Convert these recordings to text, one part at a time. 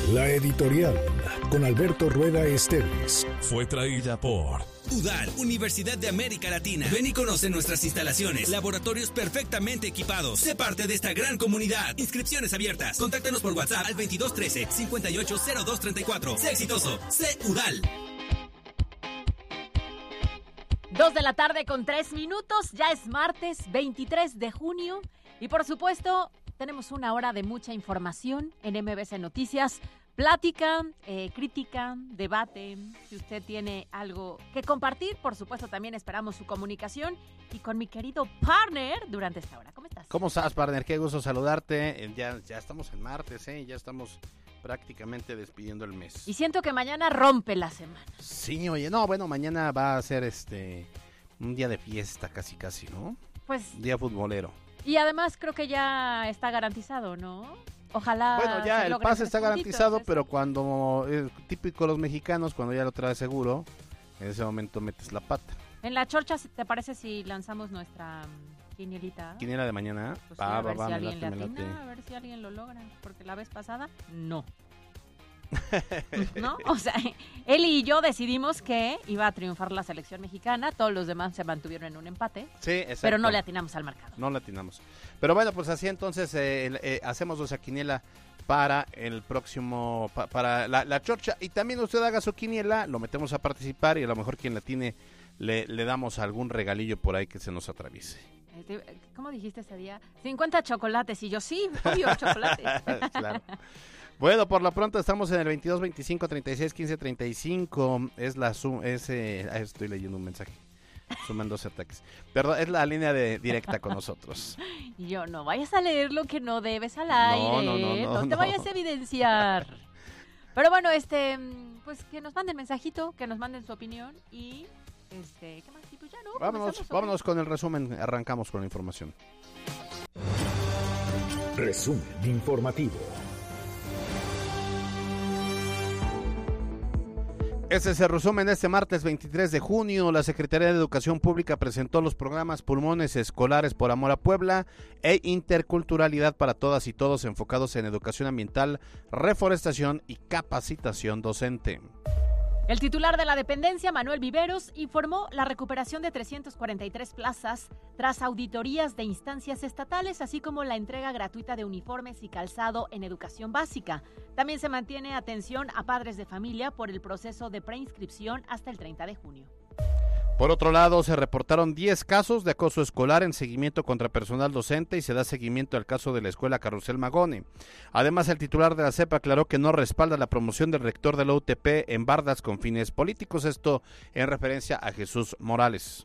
La editorial con Alberto Rueda Esteves fue traída por UDAL, Universidad de América Latina. Ven y conoce nuestras instalaciones, laboratorios perfectamente equipados. Sé parte de esta gran comunidad. Inscripciones abiertas. Contáctanos por WhatsApp al 2213-580234. Sé exitoso. Sé UDAL. 2:03 p.m. Ya es martes 23 de junio. Y por supuesto, tenemos una hora de mucha información en MBC Noticias. Plática, crítica, debate. Si usted tiene algo que compartir, por supuesto, también esperamos su comunicación. Y con mi querido partner durante esta hora. ¿Cómo estás? ¿Cómo estás, partner? Qué gusto saludarte. Ya estamos en martes, ya estamos prácticamente despidiendo el mes. Y siento que mañana rompe la semana. Sí, oye, no, bueno, mañana va a ser un día de fiesta casi, ¿no? Pues día futbolero. Y además creo que ya está garantizado, ¿no? Ojalá. Bueno, ya el pase está garantizado, ¿sí? Pero cuando, típico de los mexicanos, cuando ya lo traes seguro, en ese momento metes la pata. En la chorcha, ¿te parece si lanzamos nuestra quinielita? ¿Quiniela de mañana? Pues sí, a ver si alguien le atina, a ver si alguien lo logra, porque la vez pasada, no. ¿No? O sea, él y yo decidimos que iba a triunfar la selección mexicana, todos los demás se mantuvieron en un empate. Sí, exacto. Pero no le atinamos al marcador. No le atinamos. Pero bueno, pues así entonces hacemos nuestra quiniela para el próximo, para la chorcha. Y también usted haga su quiniela, lo metemos a participar y a lo mejor quien la tiene le damos algún regalillo por ahí que se nos atraviese. ¿Cómo dijiste ese día? 50 chocolates. Y yo, sí, obvio, chocolates. Claro. Bueno, por lo pronto estamos en el 22 25 36 15 35. Es la estoy leyendo un mensaje. Suman 12 ataques. Perdón, es la línea directa con nosotros. Yo, no vayas a leer lo que no debes al aire. No te vayas a evidenciar. Pero bueno, pues que nos manden mensajito, que nos manden su opinión y ¿qué más? Y pues ya, ¿no? Vámonos con el resumen. Arrancamos con la información. Resumen informativo. Este es el resumen. Este martes 23 de junio, la Secretaría de Educación Pública presentó los programas Pulmones Escolares por Amor a Puebla e Interculturalidad para Todas y Todos, enfocados en educación ambiental, reforestación y capacitación docente. El titular de la dependencia, Manuel Viveros, informó la recuperación de 343 plazas tras auditorías de instancias estatales, así como la entrega gratuita de uniformes y calzado en educación básica. También se mantiene atención a padres de familia por el proceso de preinscripción hasta el 30 de junio. Por otro lado, se reportaron 10 casos de acoso escolar en seguimiento contra personal docente y se da seguimiento al caso de la escuela Carrusel Magone. Además, el titular de la CEP aclaró que no respalda la promoción del rector de la UTP en bardas con fines políticos, esto en referencia a Jesús Morales.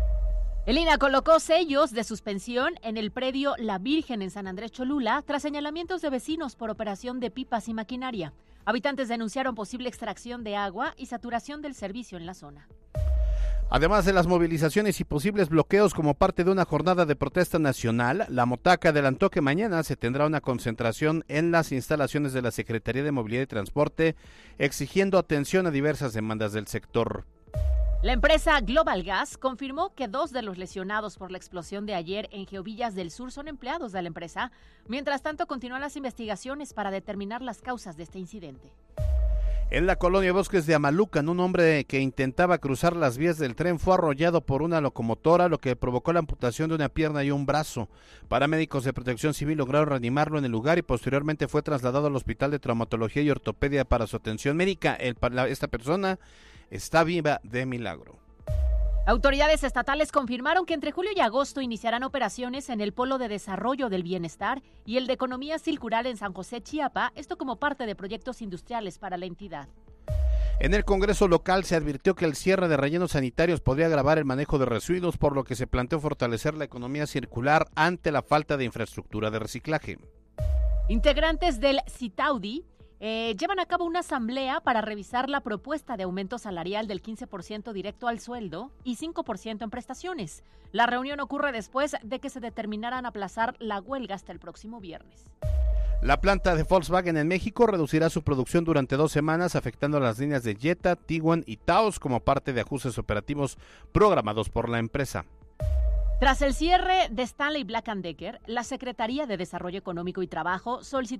El INAH colocó sellos de suspensión en el predio La Virgen en San Andrés Cholula tras señalamientos de vecinos por operación de pipas y maquinaria. Habitantes denunciaron posible extracción de agua y saturación del servicio en la zona. Además de las movilizaciones y posibles bloqueos como parte de una jornada de protesta nacional, la Motaca adelantó que mañana se tendrá una concentración en las instalaciones de la Secretaría de Movilidad y Transporte, exigiendo atención a diversas demandas del sector. La empresa Global Gas confirmó que 2 de los lesionados por la explosión de ayer en Geovillas del Sur son empleados de la empresa. Mientras tanto, continúan las investigaciones para determinar las causas de este incidente. En la colonia Bosques de Amalucan, un hombre que intentaba cruzar las vías del tren fue arrollado por una locomotora, lo que provocó la amputación de una pierna y un brazo. Paramédicos de Protección Civil lograron reanimarlo en el lugar y posteriormente fue trasladado al Hospital de Traumatología y Ortopedia para su atención médica. Esta persona está viva de milagro. Autoridades estatales confirmaron que entre julio y agosto iniciarán operaciones en el Polo de Desarrollo del Bienestar y el de Economía Circular en San José, Chiapa, esto como parte de proyectos industriales para la entidad. En el Congreso local se advirtió que el cierre de rellenos sanitarios podría agravar el manejo de residuos, por lo que se planteó fortalecer la economía circular ante la falta de infraestructura de reciclaje. Integrantes del CITAUDI llevan a cabo una asamblea para revisar la propuesta de aumento salarial del 15% directo al sueldo y 5% en prestaciones. La reunión ocurre después de que se determinaran aplazar la huelga hasta el próximo viernes. La planta de Volkswagen en México reducirá su producción durante 2 semanas, afectando a las líneas de Jetta, Tiguan y Taos como parte de ajustes operativos programados por la empresa. Tras el cierre de Stanley Black & Decker, la Secretaría de Desarrollo Económico y Trabajo solicitó